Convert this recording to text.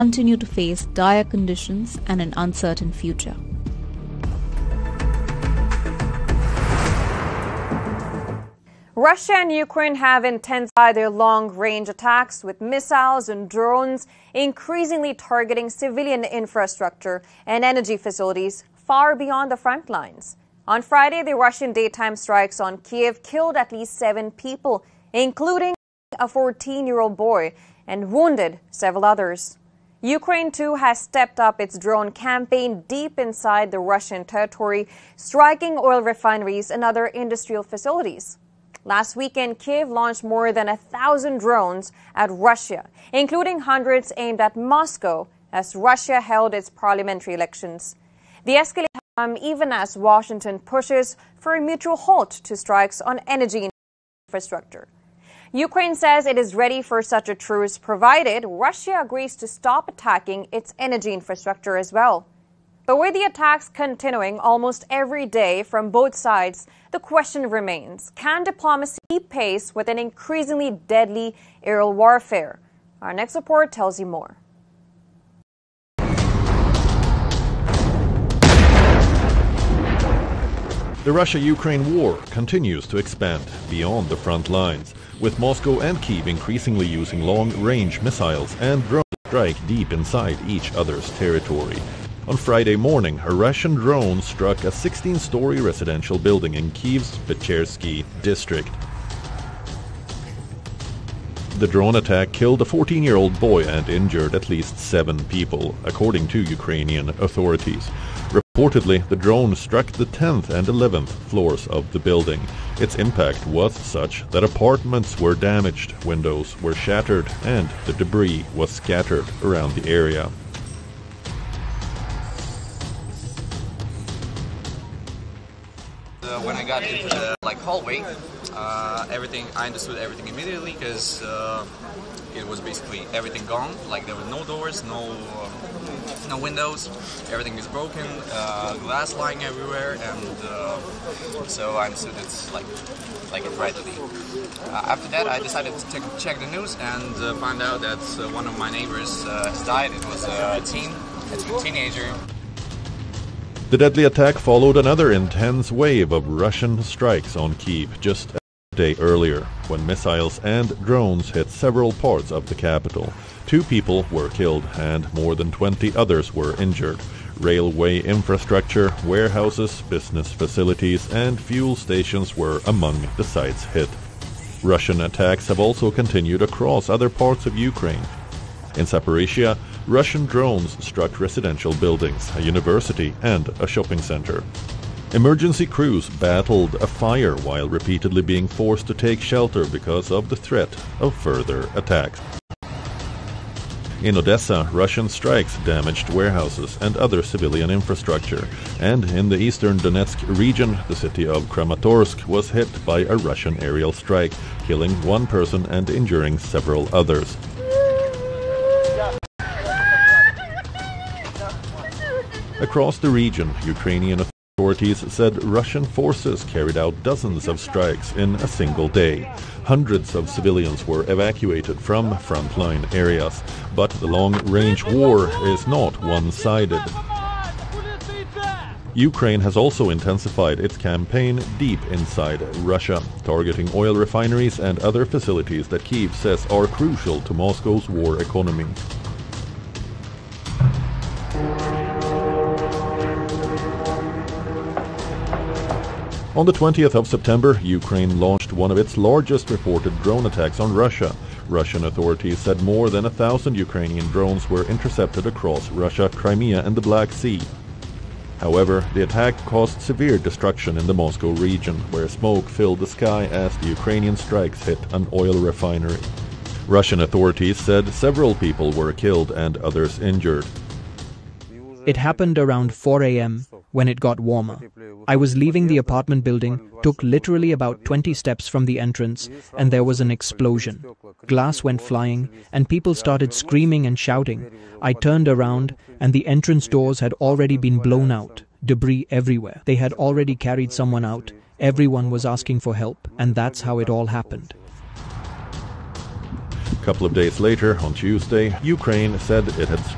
continue to face dire conditions and an uncertain future. Russia and Ukraine have intensified their long-range attacks with missiles and drones, increasingly targeting civilian infrastructure and energy facilities far beyond the front lines. On Friday, the Russian daytime strikes on Kyiv killed at least 7 people, including a 14-year-old boy, and wounded several others. Ukraine, too, has stepped up its drone campaign deep inside the Russian territory, striking oil refineries and other industrial facilities. Last weekend, Kyiv launched more than 1,000 drones at Russia, including hundreds aimed at Moscow as Russia held its parliamentary elections. The escalation comes even as Washington pushes for a mutual halt to strikes on energy infrastructure. Ukraine says it is ready for such a truce provided Russia agrees to stop attacking its energy infrastructure as well. But with the attacks continuing almost every day from both sides, the question remains, can diplomacy keep pace with an increasingly deadly aerial warfare? Our next report tells you more. The Russia-Ukraine war continues to expand beyond the front lines, with Moscow and Kyiv increasingly using long-range missiles and drones to strike deep inside each other's territory. On Friday morning, a Russian drone struck a 16-story residential building in Kyiv's Pechersky district. The drone attack killed a 14-year-old boy and injured at least 7 people, according to Ukrainian authorities. Reportedly, the drone struck the 10th and 11th floors of the building. Its impact was such that apartments were damaged, windows were shattered, and the debris was scattered around the area. When I got into the hallway, I understood everything immediately because it was basically everything gone. There were no doors, no windows. Everything is broken, glass lying everywhere, and so I understood it's like a tragedy. After that, I decided to check the news and find out that one of my neighbors has died. It was a teenager. The deadly attack followed another intense wave of Russian strikes on Kyiv just a day earlier, when missiles and drones hit several parts of the capital. 2 people were killed and more than 20 others were injured. Railway infrastructure, warehouses, business facilities, and fuel stations were among the sites hit. Russian attacks have also continued across other parts of Ukraine. In Zaporizhia, Russian drones struck residential buildings, a university, and a shopping center. Emergency crews battled a fire while repeatedly being forced to take shelter because of the threat of further attacks. In Odessa, Russian strikes damaged warehouses and other civilian infrastructure, and in the eastern Donetsk region, the city of Kramatorsk was hit by a Russian aerial strike, killing 1 person and injuring several others. Across the region, Ukrainian authorities said Russian forces carried out dozens of strikes in a single day. Hundreds of civilians were evacuated from frontline areas, but the long-range war is not one-sided. Ukraine has also intensified its campaign deep inside Russia, targeting oil refineries and other facilities that Kyiv says are crucial to Moscow's war economy. On the 20th of September, Ukraine launched one of its largest reported drone attacks on Russia. Russian authorities said more than 1,000 Ukrainian drones were intercepted across Russia, Crimea, and the Black Sea. However, the attack caused severe destruction in the Moscow region, where smoke filled the sky as the Ukrainian strikes hit an oil refinery. Russian authorities said several people were killed and others injured. It happened around 4 a.m. when it got warmer. I was leaving the apartment building, took literally about 20 steps from the entrance, and there was an explosion. Glass went flying, and people started screaming and shouting. I turned around, and the entrance doors had already been blown out, debris everywhere. They had already carried someone out. Everyone was asking for help, and that's how it all happened. A couple of days later, on Tuesday, Ukraine said it had